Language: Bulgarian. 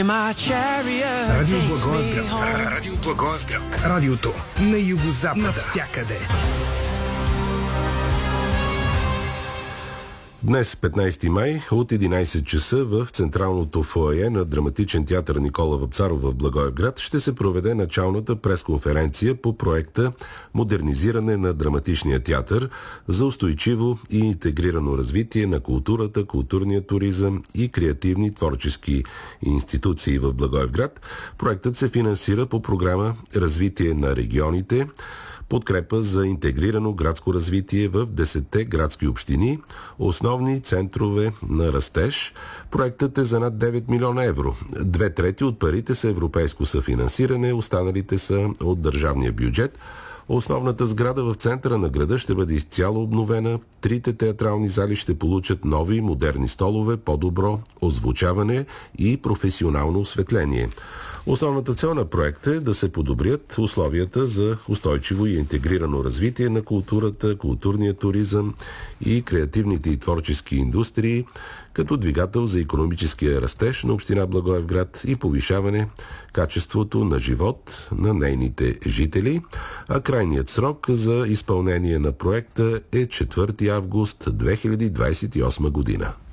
Радио Благоевград. Радио Благоевград. Радиото на югозапада. Навсякъде. Днес, 15 май, от 11 часа в централното фоайе на Драматичен театър Никола Вапцаров в Благоевград ще се проведе началната пресконференция по проекта «Модернизиране на драматичния театър за устойчиво и интегрирано развитие на културата, културния туризъм и креативни творчески институции в Благоевград». Проектът се финансира по програма «Развитие на регионите», подкрепа за интегрирано градско развитие в 10-те градски общини, основни центрове на растеж. Проектът е за над 9 милиона евро. 2/3 от парите са европейско съфинансиране, останалите са от държавния бюджет. Основната сграда в центъра на града ще бъде изцяло обновена. 3 театрални зали ще получат нови модерни столове, по-добро озвучаване и професионално осветление. Основната цел на проекта е да се подобрят условията за устойчиво и интегрирано развитие на културата, културния туризъм и креативните и творчески индустрии, като двигател за икономическия растеж на община Благоевград и повишаване качеството на живот на нейните жители, а крайният срок за изпълнение на проекта е 4 август 2028 година.